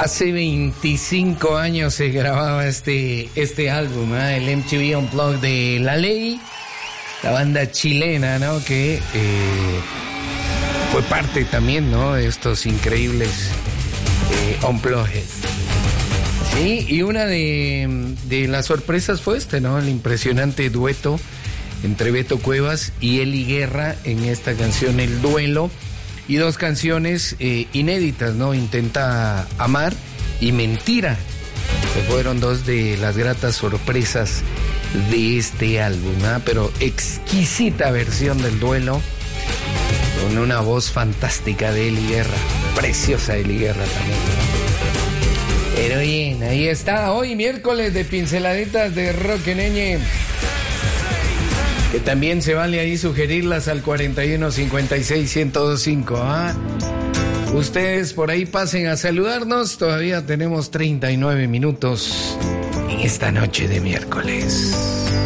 Hace 25 años se grababa este álbum, el MTV Unplugged de La Ley, la banda chilena, ¿no? Que fue parte también, ¿no? De estos increíbles Unplugged. Sí, y una de las sorpresas fue ¿no? El impresionante dueto entre Beto Cuevas y Eli Guerra en esta canción El Duelo. Y dos canciones inéditas, ¿no? Intenta amar y Mentira, que fueron dos de las gratas sorpresas de este álbum, ¿ah? Pero exquisita versión del Duelo, con una voz fantástica de Eli Guerra, preciosa Eli Guerra también, ¿no? Pero bien, ahí está, hoy miércoles de pinceladitas de rock en Ñe, que también se vale ahí sugerirlas al 4156-1025, ¿ah? Ustedes por ahí pasen a saludarnos, todavía tenemos 39 minutos en esta noche de miércoles.